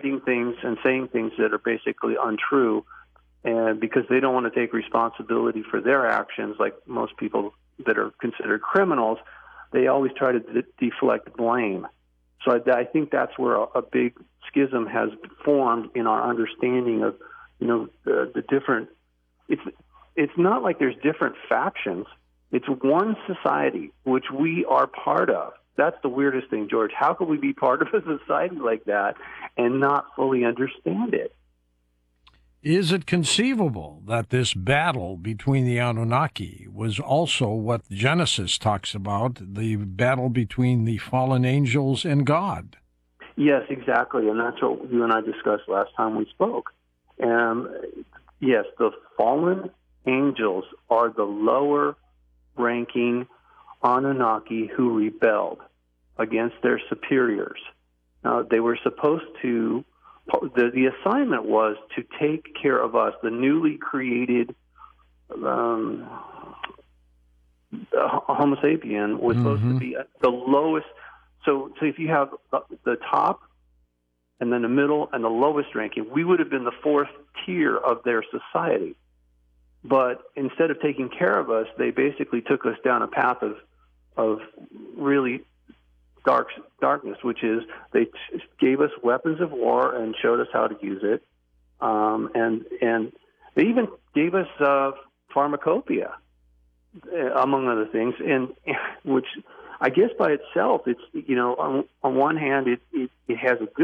writing things and saying things that are basically untrue, and because they don't want to take responsibility for their actions, like most people that are considered criminals, they always try to deflect blame. So I think that's where a big schism has formed in our understanding of, the different. It's not like there's different factions. It's one society which we are part of. That's the weirdest thing, George. How can we be part of a society like that and not fully understand it? Is it conceivable that this battle between the Anunnaki was also what Genesis talks about, the battle between the fallen angels and God? Yes, exactly. And that's what you and I discussed last time we spoke. Yes, the fallen angels are the lower-ranking Anunnaki who rebelled against their superiors. They were supposed to, the assignment was to take care of us, the newly created Homo sapien was supposed to be at the lowest. So if you have the top and then the middle and the lowest ranking, we would have been the fourth tier of their society. But instead of taking care of us, they basically took us down a path of really darkness, which is they gave us weapons of war and showed us how to use it, and they even gave us pharmacopoeia, among other things, and which I guess by itself, it's on one hand it has a good